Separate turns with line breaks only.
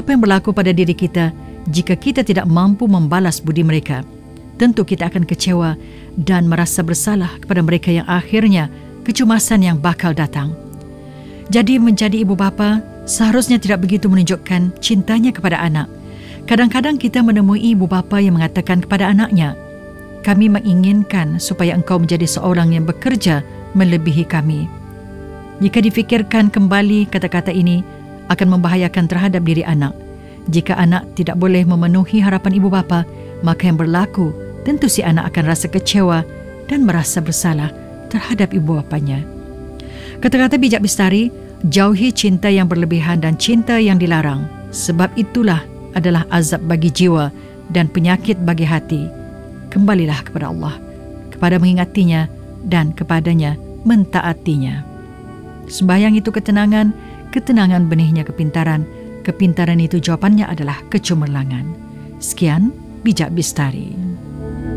apa yang berlaku pada diri kita jika kita tidak mampu membalas budi mereka? Tentu kita akan kecewa dan merasa bersalah kepada mereka yang akhirnya kecemasan yang bakal datang. Jadi menjadi ibu bapa seharusnya tidak begitu menunjukkan cintanya kepada anak. Kadang-kadang kita menemui ibu bapa yang mengatakan kepada anaknya, "Kami menginginkan supaya engkau menjadi seorang yang bekerja melebihi kami." Jika difikirkan kembali, kata-kata ini akan membahayakan terhadap diri anak. Jika anak tidak boleh memenuhi harapan ibu bapa, maka yang berlaku tentu si anak akan rasa kecewa dan merasa bersalah terhadap ibu bapanya. Kata-kata bijak Bistari, jauhi cinta yang berlebihan dan cinta yang dilarang, sebab itulah adalah azab bagi jiwa dan penyakit bagi hati. Kembalilah kepada Allah, kepada mengingatinya dan kepadanya mentaatinya. Sembahyang itu ketenangan, ketenangan benihnya kepintaran, kepintaran itu jawabannya adalah kecemerlangan. Sekian Bijak Bistari.